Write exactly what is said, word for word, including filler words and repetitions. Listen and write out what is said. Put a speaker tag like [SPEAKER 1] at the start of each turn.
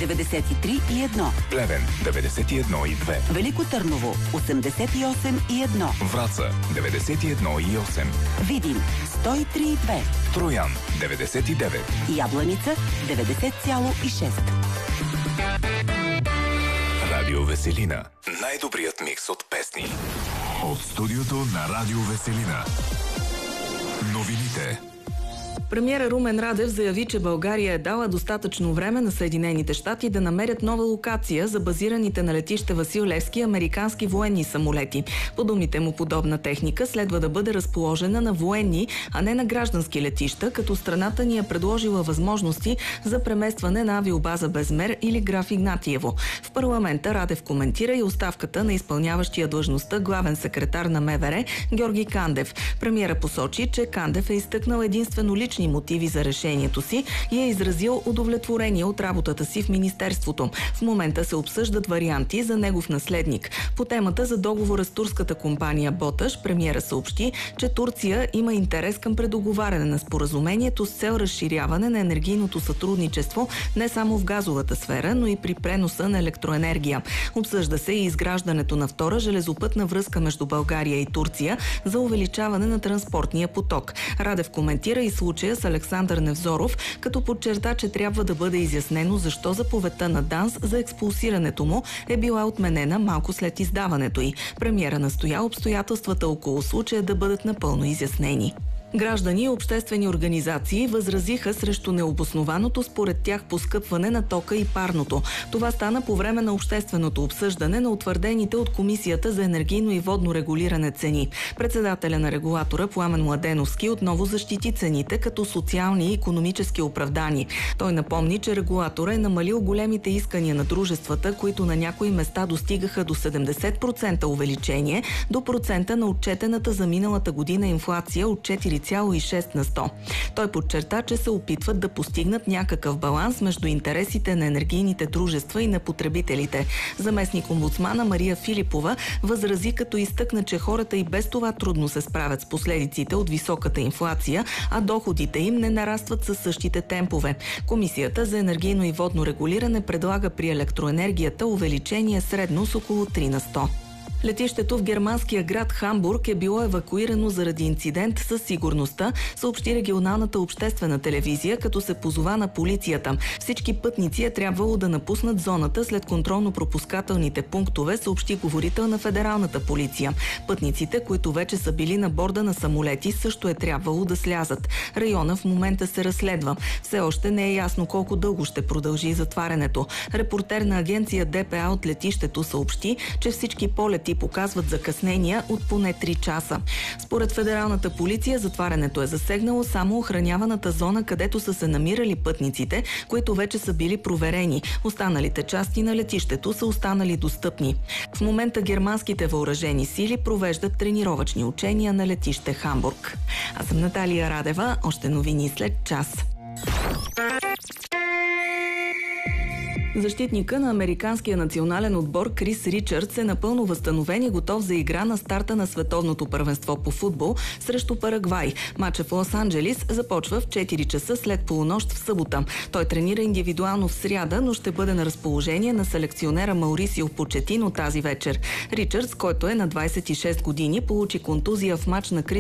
[SPEAKER 1] деветдесет и три и едно.
[SPEAKER 2] Плевен деветдесет и едно и две.
[SPEAKER 1] Велико Търново осемдесет и осем и едно.
[SPEAKER 2] Враца деветдесет и едно и осем.
[SPEAKER 1] Видин сто и три и две.
[SPEAKER 2] Троян деветдесет и девет.
[SPEAKER 1] Ябланица деветдесет цяло и шест.
[SPEAKER 2] Радио Веселина. Най-добрият микс от песни. От студиото на Радио Веселина. Новините.
[SPEAKER 3] Премиера Румен Радев заяви, че България е дала достатъчно време на Съединените щати да намерят нова локация за базираните на летище Васил Левски американски военни самолети. По думите му, подобна техника следва да бъде разположена на военни, а не на граждански летища, като страната ни е предложила възможности за преместване на авиобаза Безмер или Граф Игнатиево. В парламента Радев коментира и оставката на изпълняващия длъжността главен секретар на МВР Георги Кандев. Премиера посочи, че Кандев е изтъкнал единствено лични мотиви за решението си и е изразил удовлетворение от работата си в министерството. В момента се обсъждат варианти за негов наследник. По темата за договора с турската компания Боташ, премиера съобщи, че Турция има интерес към предоговаряне на споразумението с цел разширяване на енергийното сътрудничество не само в газовата сфера, но и при преноса на електроенергия. Обсъжда се и изграждането на втора железопътна връзка между България и Турция за увеличаване на транспортния поток. Радев коментира и случая с Александър Невзоров, като подчерта, че трябва да бъде изяснено защо заповедта на ДАНС за експулсирането му е била отменена малко след издаването й. Премиера настоя обстоятелствата около случая да бъдат напълно изяснени. Граждани и обществени организации възразиха срещу необоснованото според тях поскъпване на тока и парното. Това стана по време на общественото обсъждане на утвърдените от Комисията за енергийно и водно регулиране цени. Председателя на регулатора Пламен Младеновски отново защити цените като социални и икономически оправдани. Той напомни, че регулатора е намалил големите искания на дружествата, които на някои места достигаха до седемдесет процента увеличение, до процента на отчетената за миналата година инфлация от четири цяло и шест на сто. Той подчерта, че се опитват да постигнат някакъв баланс между интересите на енергийните дружества и на потребителите. Заместник-омбудсмана Мария Филипова възрази, като изтъкна, че хората и без това трудно се справят с последиците от високата инфлация, а доходите им не нарастват със същите темпове. Комисията за енергийно и водно регулиране предлага при електроенергията увеличение средно с около три на сто. Летището в германския град Хамбург е било евакуирано заради инцидент със сигурността, съобщи регионалната обществена телевизия, като се позова на полицията. Всички пътници е трябвало да напуснат зоната след контролно-пропускателните пунктове, съобщи говорител на федералната полиция. Пътниците, които вече са били на борда на самолети, също е трябвало да слязат. Района в момента се разследва. Все още не е ясно колко дълго ще продължи затварянето. Репортер на агенция ДПА от летището съобщи, че всички полети показват закъснения от поне три часа. Според федералната полиция, затварянето е засегнало само охраняваната зона, където са се намирали пътниците, които вече са били проверени. Останалите части на летището са останали достъпни. В момента германските въоръжени сили провеждат тренировъчни учения на летище Хамбург. Аз съм Наталия Радева. Още новини след час. Защитника на американския национален отбор Крис Ричардс е напълно възстановен и готов за игра на старта на световното първенство по футбол срещу Парагвай. Матчът в Лос-Анджелис започва в четири часа след полунощ в събота. Той тренира индивидуално в сряда, но ще бъде на разположение на селекционера Маурисио Почетино тази вечер. Ричардс, който е на двадесет и шест години, получи контузия в матч на Крис